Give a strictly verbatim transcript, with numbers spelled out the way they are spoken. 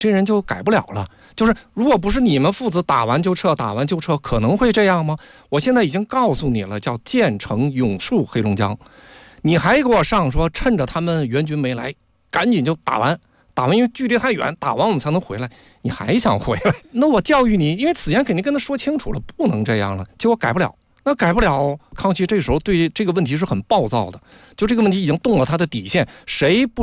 这人就改不了了。就是如果不是你们父子打完就撤，打完就撤，可能会这样吗？我现在已经告诉你了，叫建成永戍黑龙江，你还给我上说趁着他们援军没来，赶紧就打完，打完因为距离太远，打完我们才能回来，你还想回来？那我教育你，因为此前肯定跟他说清楚了，不能这样了，结果改不了。那改不了，康熙这时候对这个问题是很暴躁的，就这个问题已经动了他的底线，谁不